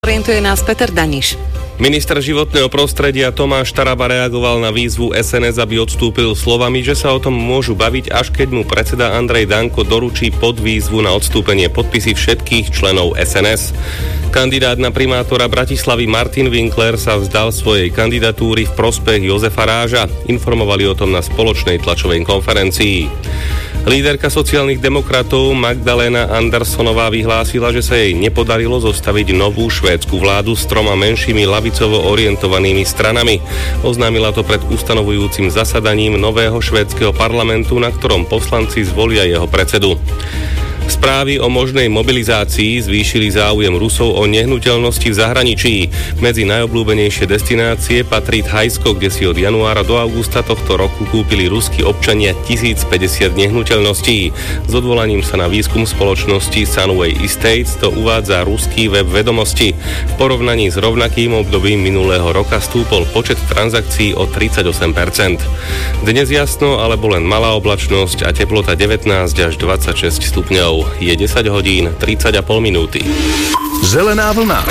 Orientuje nás Peter Daniš. Minister životného prostredia Tomáš Taraba reagoval na výzvu SNS, aby odstúpil slovami, že sa o tom môžu baviť, až keď mu predseda Andrej Danko doručí podvýzvu na odstúpenie podpisy všetkých členov SNS. Kandidát na primátora Bratislavy Martin Winkler sa vzdal svojej kandidatúry v prospech Jozefa Ráža. Informovali o tom na spoločnej tlačovej konferencii. Líderka sociálnych demokratov Magdalena Anderssonová vyhlásila, že sa jej nepodarilo zostaviť novú švédsku vládu s 3 menšími lavicovo orientovanými stranami. Oznámila to pred ustanovujúcim zasadaním nového švédskeho parlamentu, na ktorom poslanci zvolia jeho predsedu. Správy o možnej mobilizácii zvýšili záujem Rusov o nehnuteľnosti v zahraničí. Medzi najobľúbenejšie destinácie patrí Thajsko, kde si od januára do augusta tohto roku kúpili ruskí občania 1050 nehnuteľností. S odvolaním sa na výskum spoločnosti Sunway Estates to uvádza ruský web Vedomosti. V porovnaní s rovnakým obdobím minulého roka stúpol počet transakcií o 38%. Dnes jasno, alebo len malá oblačnosť a teplota 19 až 26 stupňov. Je 10 hodín 30,5 minúty. Zelená vlna.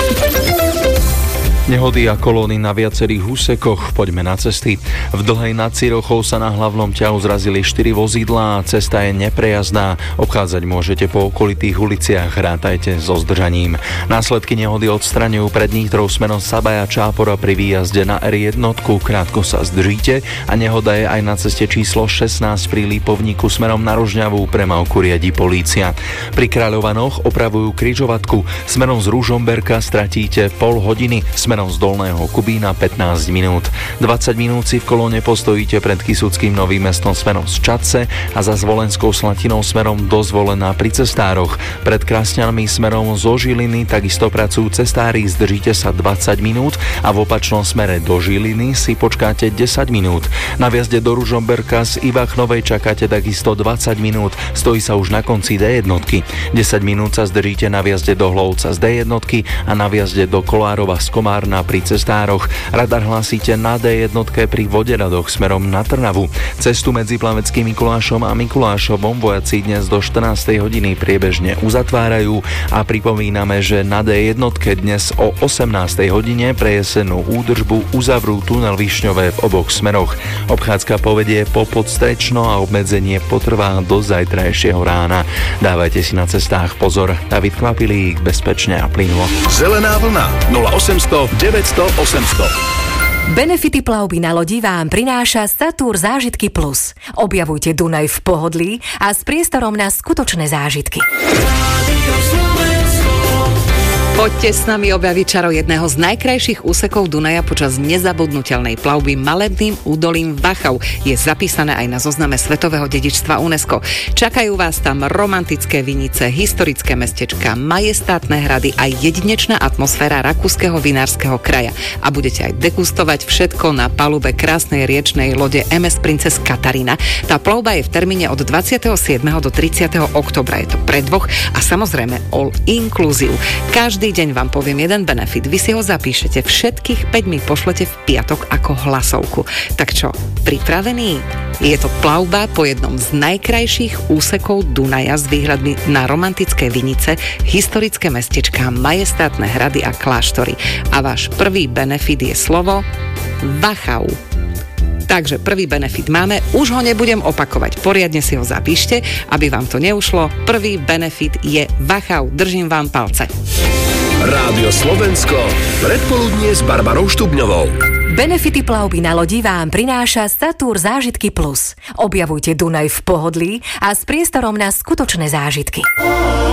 Nehody a kolóny na viacerých úsekoch. Poďme na cesty. V Dlhej nad Cirochou sa na hlavnom ťahu zrazili 4 vozidlá a cesta je neprejazdná. Obchádzať môžete po okolitých uliciach, rátajte so zdržaním. Následky nehody odstraňujú pred Nitrou smerom Sabaja Čápora pri výjazde na R1. Krátko sa zdržíte a nehoda je aj na ceste číslo 16 pri Lípovníku smerom na Rožňavu. Premávku riadi polícia. Pri Kráľovanoch opravujú križovatku. Smerom z Ružomberka stratíte pol hodiny, smerom z Dolného Kubína 15 minút. 20 minút si v kolóne postojíte pred Kysuckým Novým Mestom smerom z Čadce a za Zvolenskou Slatinou smerom do Zvolena pri cestároch. Pred Krásňanmi smerom zo Žiliny takisto pracujú cestári, zdržíte sa 20 minút a v opačnom smere do Žiliny si počkáte 10 minút. Na viazde do Ružomberka z Ivachnovej čakáte takisto 20 minút, stojí sa už na konci D1. 10 minút sa zdržíte na viazde do Hlovca z D1 a na viazde do Kolárova z Komárna pri cestároch. Radar hlásíte na D1 pri Voderadoch smerom na Trnavu. Cestu medzi Plaveckým Mikulášom a Mikulášovom vojaci dnes do 14. hodiny priebežne uzatvárajú a pripomíname, že na D1 dnes o 18. hodine pre jesennú údržbu uzavrú tunel Višňové v oboch smeroch. Obchádzka povedie po Podstrečno a obmedzenie potrvá do zajtrajšieho rána. Dávajte si na cestách pozor. David Kvapilík, bezpečne a plynulo. Zelená vlna 0800 900 800. Benefity plavby na lodi vám prináša Satur Zážitky Plus. Objavujte Dunaj v pohodlí a s priestorom na skutočné zážitky. Poďte s nami objaviť čaro jedného z najkrajších úsekov Dunaja počas nezabudnutelnej plavby malebným údolím Wachau. Je zapísané aj na zozname svetového dedičstva UNESCO. Čakajú vás tam romantické vinice, historické mestečka, majestátne hrady a jedinečná atmosféra rakúskeho vinárskeho kraja. A budete aj degustovať všetko na palube krásnej riečnej lode MS Princess Katarína. Tá plavba je v termíne od 27. do 30. októbra. Je to pre dvoch a samozrejme all inclusive. Každý deň vám poviem jeden benefit. Vy si ho zapíšete. Všetkých 5 mi pošlete v piatok ako hlasovku. Tak čo, pripravení? Je to plavba po jednom z najkrajších úsekov Dunaja s výhľadmi na romantické vinice, historické mestečká, majestátne hrady a kláštory. A váš prvý benefit je slovo Wachau. Takže prvý benefit máme, už ho nebudem opakovať, poriadne si ho zapíšte, aby vám to neušlo. Prvý benefit je Wachau, držím vám palce. Rádio Slovensko, predpoludnie s Barbarou Štubňovou. Benefity plavby na lodi vám prináša Satur Zážitky Plus. Objavujte Dunaj v pohodlí a s priestorom na skutočné zážitky.